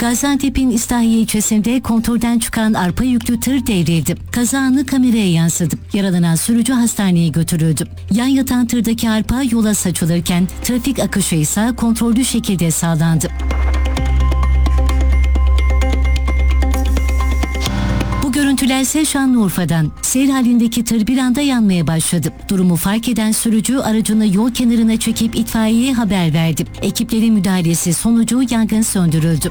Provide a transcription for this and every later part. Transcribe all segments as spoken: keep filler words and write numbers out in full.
Gaziantep'in İstahiye ilçesinde kontrolden çıkan arpa yüklü tır devrildi. Kaza anı kameraya yansıdı. Yaralanan sürücü hastaneye götürüldü. Yan yatan tırdaki arpa yola saçılırken trafik akışı ise kontrollü şekilde sağlandı. Bu görüntüler ise Şanlıurfa'dan. Seyir halindeki tır bir anda yanmaya başladı. Durumu fark eden sürücü aracını yol kenarına çekip itfaiyeye haber verdi. Ekiplerin müdahalesi sonucu yangın söndürüldü.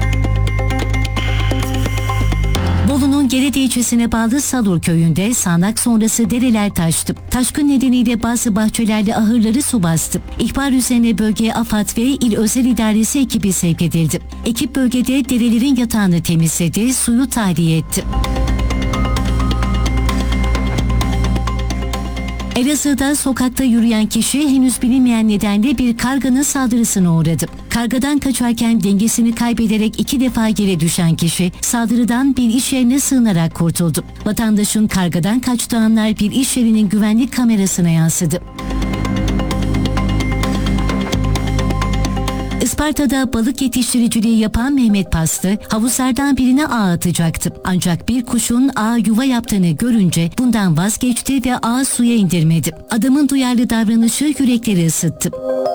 Bolu'nun Gerede ilçesine bağlı Salur köyünde sağanak sonrası dereler taştı. Taşkın nedeniyle bazı bahçelerle ahırları su bastı. İhbar üzerine bölgeye AFAD ve İl Özel İdaresi ekibi sevk edildi. Ekip bölgede derelerin yatağını temizledi, suyu tahliye etti. Elazığ'da sokakta yürüyen kişi henüz bilinmeyen nedenle bir karganın saldırısına uğradı. Kargadan kaçarken dengesini kaybederek iki defa yere düşen kişi saldırıdan bir iş yerine sığınarak kurtuldu. Vatandaşın kargadan kaçtığı anlar bir iş yerinin güvenlik kamerasına yansıdı. Isparta'da balık yetiştiriciliği yapan Mehmet Paslı havuzlardan birine ağ atacaktı. Ancak bir kuşun ağa yuva yaptığını görünce bundan vazgeçti ve ağı suya indirmedi. Adamın duyarlı davranışı yürekleri ısıttı.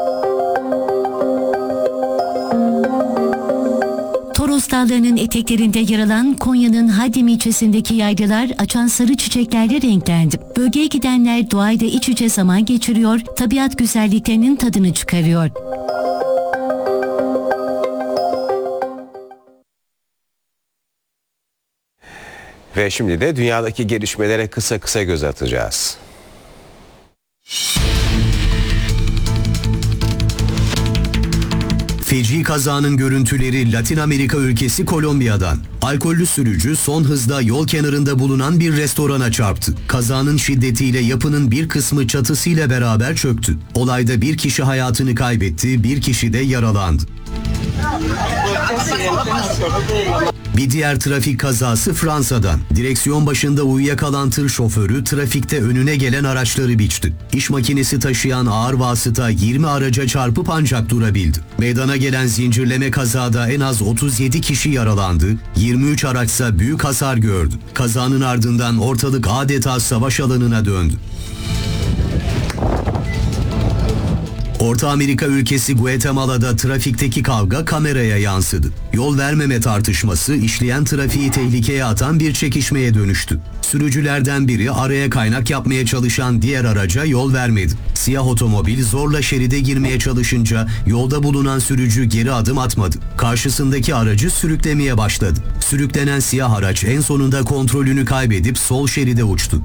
Toros Dağları'nın eteklerinde yer alan Konya'nın Hadem ilçesindeki yaylalar açan sarı çiçeklerle renklendi. Bölgeye gidenler doğayla iç içe zaman geçiriyor, tabiat güzelliklerinin tadını çıkarıyor. Ve şimdi de dünyadaki gelişmelere kısa kısa göz atacağız. Feci kazanın görüntüleri Latin Amerika ülkesi Kolombiya'dan. Alkollü sürücü son hızda yol kenarında bulunan bir restorana çarptı. Kazanın şiddetiyle yapının bir kısmı çatısıyla beraber çöktü. Olayda bir kişi hayatını kaybetti, bir kişi de yaralandı. Bir diğer trafik kazası Fransa'dan. Direksiyon başında uyuyakalan tır şoförü trafikte önüne gelen araçları biçti. İş makinesi taşıyan ağır vasıta yirmi araca çarpıp ancak durabildi. Meydana gelen zincirleme kazada en az otuz yedi kişi yaralandı, yirmi üç araçsa büyük hasar gördü. Kazanın ardından ortalık adeta savaş alanına döndü. Orta Amerika ülkesi Guatemala'da trafikteki kavga kameraya yansıdı. Yol vermeme tartışması işleyen trafiği tehlikeye atan bir çekişmeye dönüştü. Sürücülerden biri araya kaynak yapmaya çalışan diğer araca yol vermedi. Siyah otomobil zorla şeride girmeye çalışınca yolda bulunan sürücü geri adım atmadı. Karşısındaki aracı sürüklemeye başladı. Sürüklenen siyah araç en sonunda kontrolünü kaybedip sol şeride uçtu.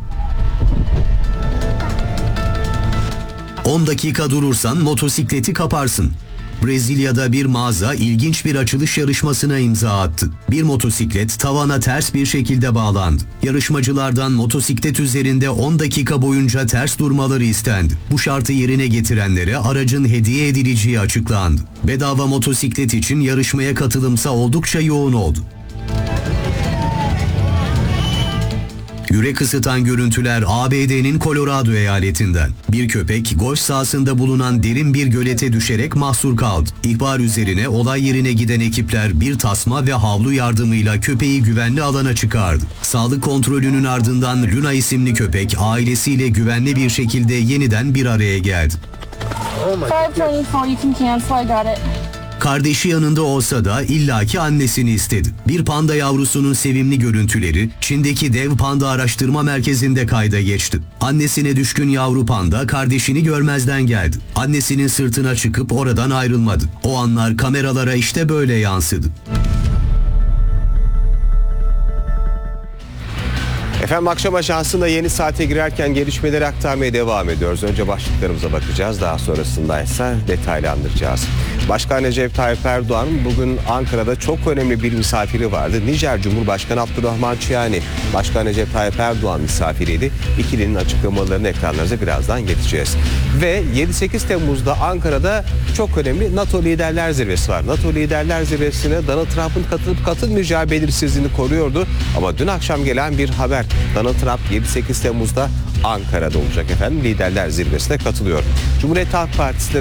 on dakika durursan motosikleti kaparsın. Brezilya'da bir mağaza ilginç bir açılış yarışmasına imza attı. Bir motosiklet tavana ters bir şekilde bağlandı. Yarışmacılardan motosiklet üzerinde on dakika boyunca ters durmaları istendi. Bu şartı yerine getirenlere aracın hediye edileceği açıklandı. Bedava motosiklet için yarışmaya katılımsa oldukça yoğun oldu. Yürek ısıtan görüntüler A B D'nin Colorado eyaletinden. Bir köpek golf sahasında bulunan derin bir gölete düşerek mahsur kaldı. İhbar üzerine olay yerine giden ekipler bir tasma ve havlu yardımıyla köpeği güvenli alana çıkardı. Sağlık kontrolünün ardından Luna isimli köpek ailesiyle güvenli bir şekilde yeniden bir araya geldi. Kardeşi yanında olsa da illaki annesini istedi. Bir panda yavrusunun sevimli görüntüleri Çin'deki dev panda araştırma merkezinde kayda geçti. Annesine düşkün yavru panda kardeşini görmezden geldi. Annesinin sırtına çıkıp oradan ayrılmadı. O anlar kameralara işte böyle yansıdı. Efendim akşam ajansında yeni saate girerken gelişmeleri aktarmaya devam ediyoruz. Önce başlıklarımıza bakacağız. Daha sonrasında ise detaylandıracağız. Başkan Recep Tayyip Erdoğan bugün Ankara'da çok önemli bir misafiri vardı. Nijer Cumhurbaşkanı Abdurrahman Çiyani, Başkan Recep Tayyip Erdoğan misafiriydi. İkilinin açıklamalarını ekranlarınıza birazdan getireceğiz. Ve yedi sekiz Temmuz'da Ankara'da çok önemli NATO Liderler Zirvesi var. NATO Liderler Zirvesi'ne Donald Trump'ın katılıp katılmayacağı belirsizliğini koruyordu. Ama dün akşam gelen bir haber. Donald Trump yedi sekiz Temmuz'da Ankara'da olacak efendim. Liderler Zirvesi'ne katılıyor. Cumhuriyet Halk Partisi de